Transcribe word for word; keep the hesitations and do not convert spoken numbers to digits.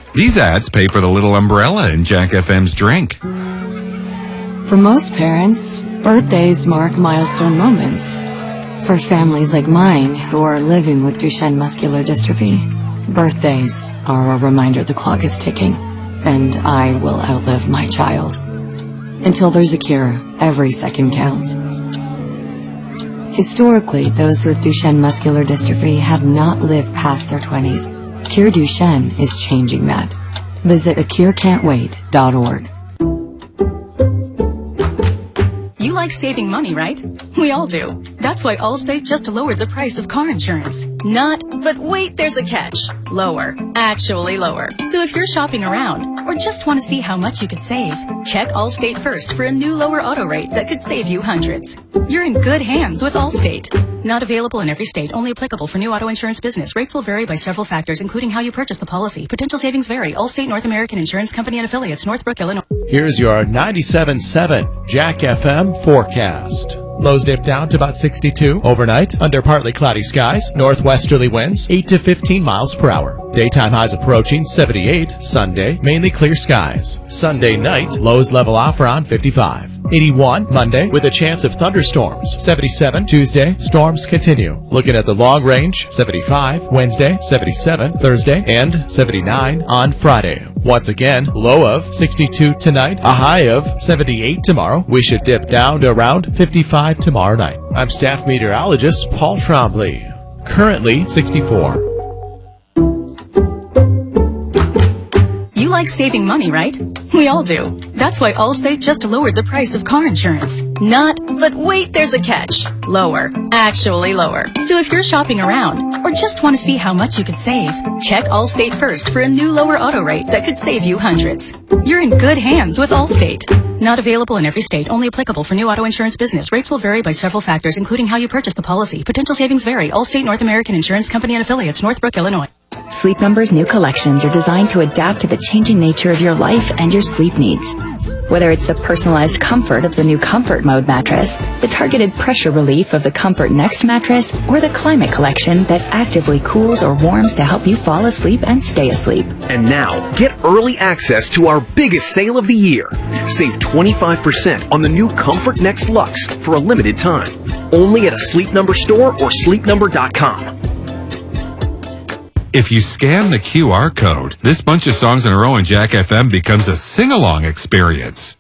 These ads pay for the little umbrella in Jack F M's drink. For most parents, birthdays mark milestone moments. For families like mine who are living with Duchenne muscular dystrophy, birthdays are a reminder the clock is ticking, and I will outlive my child. Until there's a cure, every second counts. Historically, those with Duchenne muscular dystrophy have not lived past their twenties. Cure Duchenne is changing that. Visit a cure can't wait dot org. You like saving money, right? We all do. That's why Allstate just lowered the price of car insurance. Not, but wait, there's a catch. Lower. Actually lower. So if you're shopping around or just want to see how much you could save, check Allstate first for a new lower auto rate that could save you hundreds. You're in good hands with Allstate. Not available in every state. Only applicable for new auto insurance business. Rates will vary by several factors, including how you purchase the policy. Potential savings vary. Allstate North American Insurance Company and affiliates. Northbrook, Illinois. Here's your ninety-seven point seven Jack F M forecast. Lows dip down to about sixty-two overnight under partly cloudy skies. Northwesterly winds eight to fifteen miles per hour. Daytime highs approaching seventy-eight. Sunday, mainly clear skies. Sunday night, lows level off around fifty-five. eighty-one Monday with a chance of thunderstorms. seventy-seven Tuesday, storms continue. Looking at the long range, seventy-five Wednesday, seventy-seven Thursday, and seventy-nine on Friday. Once again, low of sixty-two tonight, a high of seventy-eight tomorrow. We should dip down to around fifty-five tomorrow night. I'm staff meteorologist Paul Trombley. Currently sixty-four. You like saving money, right? We all do. That's why Allstate just lowered the price of car insurance. Not, but wait, there's a catch. Lower. Actually lower. So if you're shopping around or just want to see how much you could save, check Allstate first for a new lower auto rate that could save you hundreds. You're in good hands with Allstate. Not available in every state. Only applicable for new auto insurance business. Rates will vary by several factors, including how you purchase the policy. Potential savings vary. Allstate North American Insurance Company and affiliates. Northbrook, Illinois. Sleep Number's new collections are designed to adapt to the changing nature of your life and your sleep needs. Whether it's the personalized comfort of the new Comfort Mode mattress, the targeted pressure relief of the Comfort Next mattress, or the Climate Collection that actively cools or warms to help you fall asleep and stay asleep. And now, get early access to our biggest sale of the year. Save twenty-five percent on the new Comfort Next Luxe for a limited time. Only at a Sleep Number store or sleep number dot com. If you scan the Q R code, this bunch of songs in a row in Jack F M becomes a sing-along experience.